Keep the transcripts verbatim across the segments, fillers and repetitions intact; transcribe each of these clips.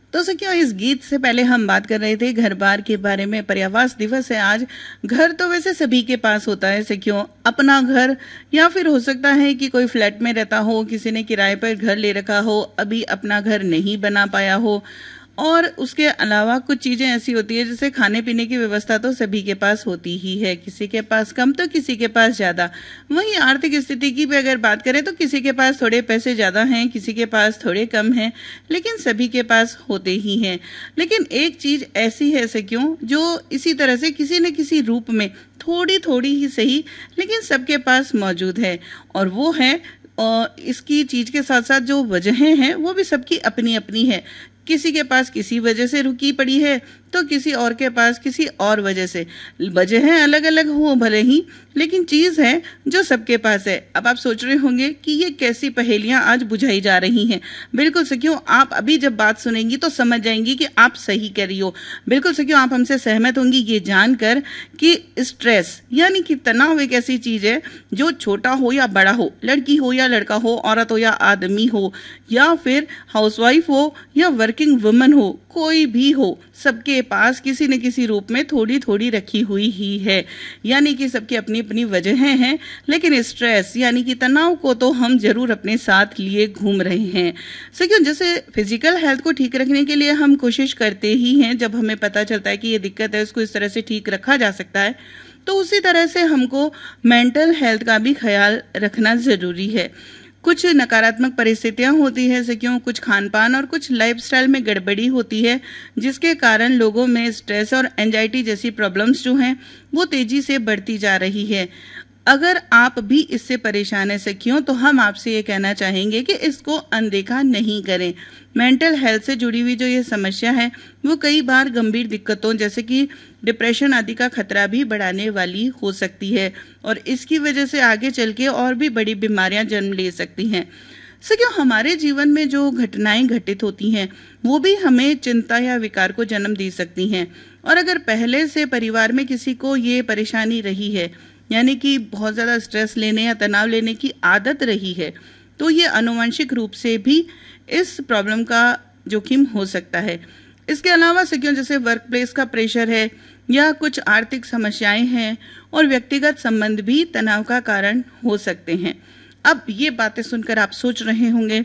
तो सखियों, इस गीत से पहले हम बात कर रहे थे घर बार के बारे में। पर्यावास दिवस है आज। घर तो वैसे सभी के पास होता है सखियों, अपना घर, या फिर हो सकता है कि कोई फ्लैट में रहता हो, किसी ने किराए पर घर ले रखा हो, अभी अपना घर नहीं बना पाया हो। और उसके अलावा कुछ चीजें ऐसी होती है जैसे खाने पीने की व्यवस्था तो सभी के पास होती ही है, किसी के पास कम तो किसी के पास ज्यादा। वहीं आर्थिक स्थिति की भी अगर बात करें तो किसी के पास थोड़े पैसे ज्यादा हैं, किसी के पास थोड़े कम हैं, लेकिन सभी के पास होते ही हैं। लेकिन एक चीज ऐसी है सखियों जो इसी तरह से किसी न किसी रूप में थोड़ी थोड़ी ही सही लेकिन सबके पास मौजूद है, और वो है और इसकी चीज के साथ साथ जो वजहें हैं वो भी सबकी अपनी अपनी है। किसी के पास किसी वजह से रुकी पड़ी है तो किसी और के पास किसी और वजह से। वजहें अलग अलग हो भले ही, लेकिन चीज है जो सबके पास है। अब आप सोच रहे होंगे कि ये कैसी पहेलियां आज बुझाई जा रही हैं। बिल्कुल सखियों, आप अभी जब बात सुनेंगी तो समझ जाएंगी कि आप सही कर रही हो। बिल्कुल सखियों, आप हमसे सहमत होंगी ये जानकर कि स्ट्रेस यानी कि तनाव एक ऐसी चीज है जो छोटा हो या बड़ा हो, लड़की हो या लड़का हो, औरत हो या आदमी हो, या फिर हाउसवाइफ हो या वर्किंग वुमन हो, कोई भी हो, सबके पास किसी न किसी रूप में थोड़ी थोड़ी रखी हुई ही है। यानी कि सबकी अपनी अपनी वजहें हैं, लेकिन स्ट्रेस यानी कि तनाव को तो हम जरूर अपने साथ लिए घूम रहे हैं। सो जैसे फिजिकल हेल्थ को ठीक रखने के लिए हम कोशिश करते ही हैं, जब हमें पता चलता है कि ये दिक्कत है, इसको इस तरह से ठीक रखा जा सकता है, तो उसी तरह से हमको मेंटल हेल्थ का भी ख्याल रखना जरूरी है। कुछ नकारात्मक परिस्थितियां होती है सखियों, कुछ खान पान और कुछ लाइफस्टाइल में गड़बड़ी होती है, जिसके कारण लोगों में स्ट्रेस और एंजाइटी जैसी प्रॉब्लम्स जो हैं वो तेजी से बढ़ती जा रही है। अगर आप भी इससे परेशान है सखियों, तो हम आपसे ये कहना चाहेंगे कि इसको अनदेखा नहीं करें। मेंटल हेल्थ से जुड़ी हुई जो ये समस्या है वो कई बार गंभीर दिक्कतों जैसे कि डिप्रेशन आदि का खतरा भी बढ़ाने वाली हो सकती है, और इसकी वजह से आगे चल के और भी बड़ी बीमारियां जन्म ले सकती हैं। सो हमारे जीवन में जो घटनाएं घटित होती हैं वो भी हमें चिंता या विकार को जन्म दे सकती हैं, और अगर पहले से परिवार में किसी को ये परेशानी रही है, यानी कि बहुत ज़्यादा स्ट्रेस लेने या तनाव लेने की आदत रही है, तो ये आनुवंशिक रूप से भी इस प्रॉब्लम का जोखिम हो सकता है। इसके अलावा सखियों, जैसे वर्क प्लेस का प्रेशर है या कुछ आर्थिक समस्याएं हैं और व्यक्तिगत संबंध भी तनाव का कारण हो सकते हैं। अब ये बातें सुनकर आप सोच रहे होंगे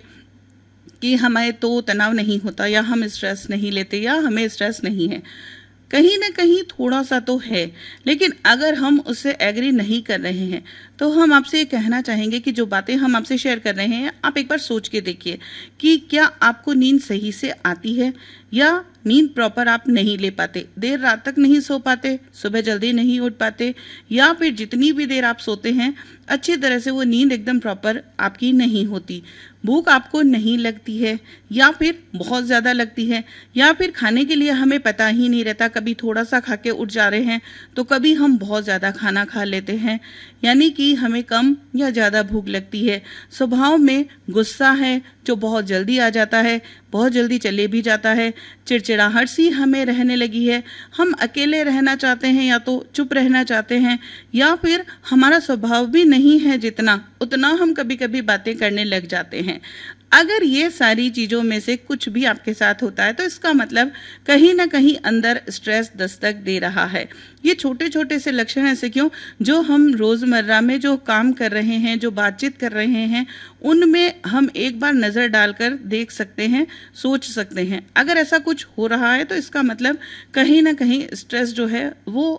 कि हमें तो तनाव नहीं होता, या हम स्ट्रेस नहीं लेते, या हमें स्ट्रेस नहीं है। कहीं ना कहीं थोड़ा सा तो है, लेकिन अगर हम उससे एग्री नहीं कर रहे हैं तो हम आपसे ये कहना चाहेंगे कि जो बातें हम आपसे शेयर कर रहे हैं आप एक बार सोच के देखिए कि क्या आपको नींद सही से आती है, या नींद प्रॉपर आप नहीं ले पाते, देर रात तक नहीं सो पाते, सुबह जल्दी नहीं उठ पाते, या फिर जितनी भी देर आप सोते हैं अच्छी तरह से वो नींद एकदम प्रॉपर आपकी नहीं होती। भूख आपको नहीं लगती है, या फिर बहुत ज़्यादा लगती है, या फिर खाने के लिए हमें पता ही नहीं रहता, कभी थोड़ा सा खा के उठ जा रहे हैं तो कभी हम बहुत ज़्यादा खाना खा लेते हैं, यानी कि हमें कम या ज़्यादा भूख लगती है। स्वभाव में गुस्सा है जो बहुत जल्दी आ जाता है, बहुत जल्दी चले भी जाता है। चिड़चिड़ाहट सी हमें रहने लगी है, हम अकेले रहना चाहते हैं या तो चुप रहना चाहते हैं, या फिर हमारा स्वभाव भी नहीं है जितना उतना हम कभी कभी बातें करने लग जाते हैं। अगर ये सारी चीजों में से कुछ भी आपके साथ होता है तो इसका मतलब कहीं ना कहीं अंदर स्ट्रेस दस्तक दे रहा है। ये छोटे छोटे से लक्षण ऐसे क्यों जो हम रोजमर्रा में जो काम कर रहे हैं, जो बातचीत कर रहे हैं, उनमें हम एक बार नजर डालकर देख सकते हैं, सोच सकते हैं। अगर ऐसा कुछ हो रहा है तो इसका मतलब कहीं ना कहीं स्ट्रेस जो है वो